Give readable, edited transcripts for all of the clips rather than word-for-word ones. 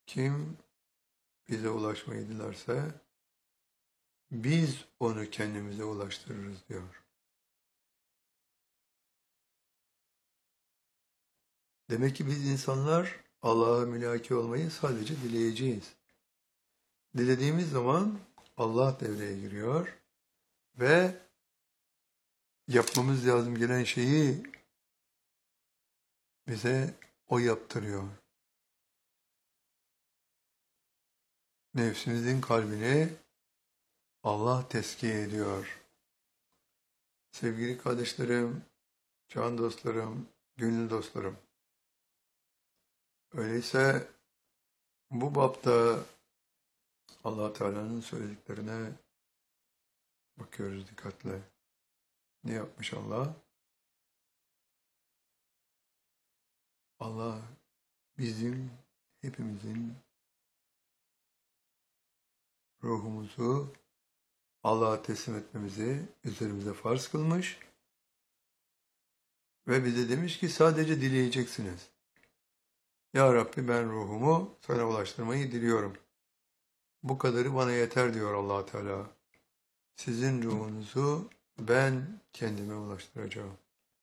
Kim bize ulaşmayı dilerse biz onu kendimize ulaştırırız diyor. Demek ki biz insanlar Allah'a mülaki olmayı sadece dileyeceğiz. Dilediğimiz zaman Allah devreye giriyor ve yapmamız lazım gelen şeyi bize o yaptırıyor. Nefsimizin kalbini Allah teskiye ediyor. Sevgili kardeşlerim, can dostlarım, gönül dostlarım. Öyleyse bu bapta Allah Teala'nın söylediklerine bakıyoruz dikkatle. Ne yapmış Allah? Allah bizim hepimizin ruhumuzu Allah'a teslim etmemizi üzerimize farz kılmış ve bize demiş ki sadece dileyeceksiniz. Ya Rabbi ben ruhumu sana ulaştırmayı diliyorum. Bu kadarı bana yeter diyor Allah Teala. Sizin ruhunuzu ben kendime ulaştıracağım.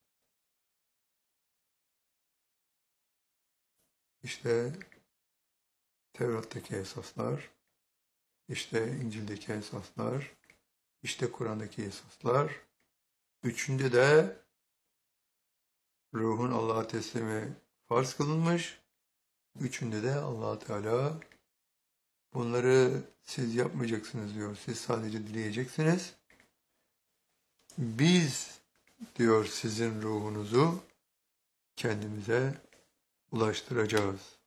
İşte Tevrat'taki esaslar, işte İncil'deki esaslar, işte Kur'an'daki esaslar. Üçünde de ruhun Allah'a teslimi farz kılınmış. Üçünde de Allah Teala bunları siz yapmayacaksınız diyor. Siz sadece dileyeceksiniz. Biz diyor sizin ruhunuzu kendimize ulaştıracağız.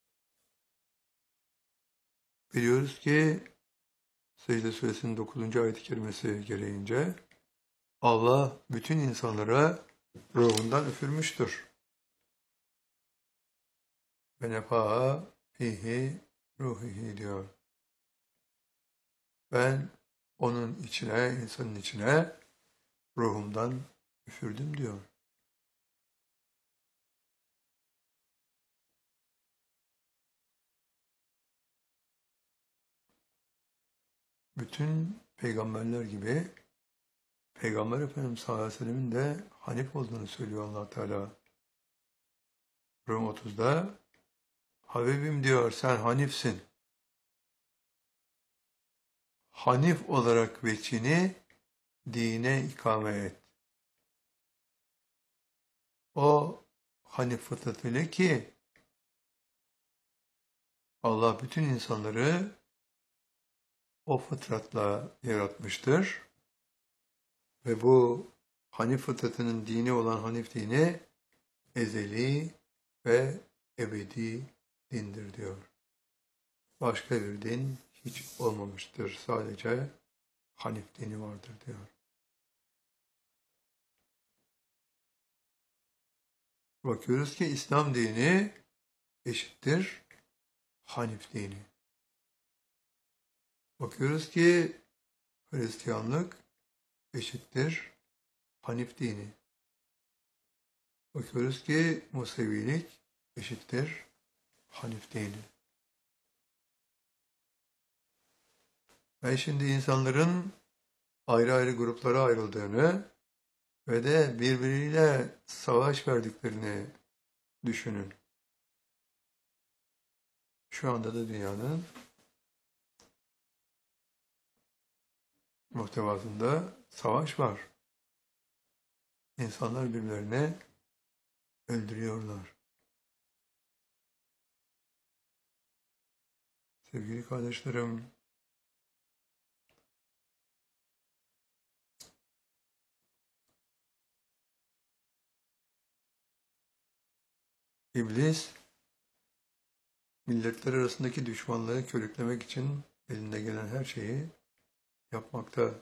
Biliyoruz ki Secde Suresinin 9. ayet-i kerimesi gereğince Allah bütün insanlara ruhundan üfürmüştür. Ve nefaha fihi ruhihi diyor. Ben onun içine, insanın içine ruhumdan üfürdüm diyor. Bütün peygamberler gibi Peygamber Efendimiz sallallahu aleyhi ve sellemin de Hanif olduğunu söylüyor Allah Teala. Rum 30'da Habibim diyor sen Hanifsin. Hanif olarak veçini dine ikame et. O Hanif fıtratıyla ki Allah bütün insanları o fıtratla yaratmıştır. Ve bu Hanif fıtratının dini olan Hanif dini ezeli ve ebedi dindir diyor. Başka bir din hiç olmamıştır. Sadece Hanif dini vardır diyor. Bakıyoruz ki İslam dini eşittir Hanif dini. Bakıyoruz ki Hristiyanlık eşittir Hanif dini. Bakıyoruz ki Musevilik eşittir Hanif dini. Ve şimdi insanların ayrı ayrı gruplara ayrıldığını ve de birbiriyle savaş verdiklerini düşünün. Şu anda da dünyanın muhtevasında savaş var. İnsanlar birbirlerini öldürüyorlar. Sevgili kardeşlerim, İblis, milletler arasındaki düşmanlığı körüklemek için elinde gelen her şeyi yapmakta.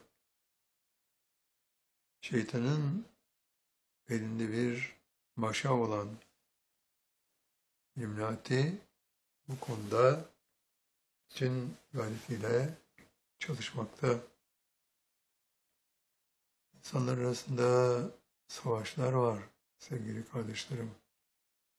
Şeytanın elinde bir maşa olan İlluminati bu konuda için gayretiyle çalışmakta. İnsanlar arasında savaşlar var sevgili kardeşlerim.